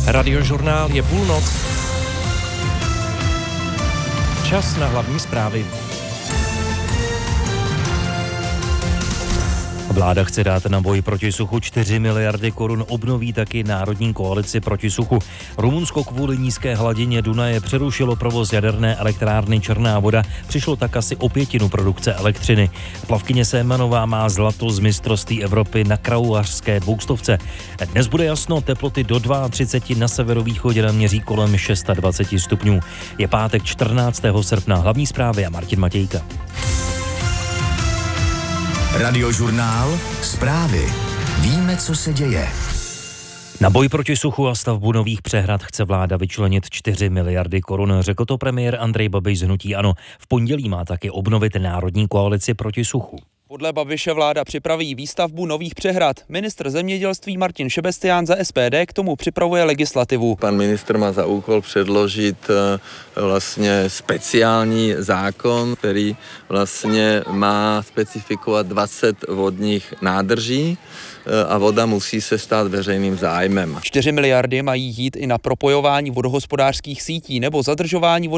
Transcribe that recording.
Radiožurnál je půlnoc. Čas na hlavní zprávy. Vláda chce dát na boj proti suchu 4 miliardy korun, obnoví taky Národní koalici proti suchu. Rumunsko kvůli nízké hladině Dunaje přerušilo provoz jaderné elektrárny Černá Voda, přišlo tak asi o pětinu produkce elektřiny. Plavkyně Sémanová má zlato z mistrovství Evropy na kraulařské dvoustovce. Dnes bude jasno, teploty do 32, na severovýchodě naměří kolem 26 stupňů. Je pátek 14. srpna, hlavní zprávy a Martin Matějka. Radiožurnál, zprávy. Víme, co se děje. Na boj proti suchu a stavbu nových přehrad chce vláda vyčlenit 4 miliardy korun, řekl to premiér Andrej Babiš z hnutí ANO. V pondělí má taky obnovit Národní koalici proti suchu. Podle Babiše vláda připraví výstavbu nových přehrad. Ministr zemědělství Martin Šebestián za SPD k tomu připravuje legislativu. Pan ministr má za úkol předložit vlastně speciální zákon, který vlastně má specifikovat 20 vodních nádrží a voda musí se stát veřejným zájmem. 4 miliardy mají jít i na propojování vodohospodářských sítí nebo zadržování vody